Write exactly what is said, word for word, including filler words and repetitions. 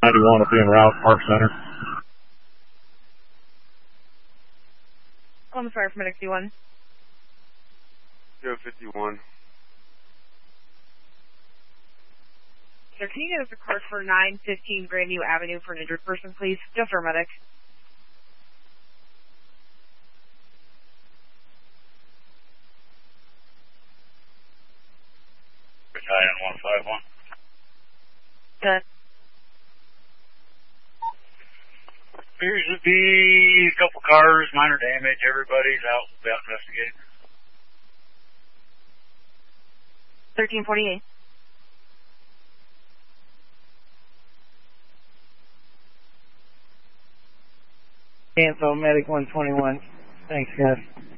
ninety-one will be en route, Park Center. Columbus Fire from Medic one. zero fifty-one. Sir, can you get us a card for nine fifteen Grandview Avenue for an injured person, please? Just for a medic. Battalion one five one. Good. Appears to be a couple cars, minor damage. Everybody's out about investigating. thirteen forty-eight. Cancel Medic one twenty-one. Thanks, guys.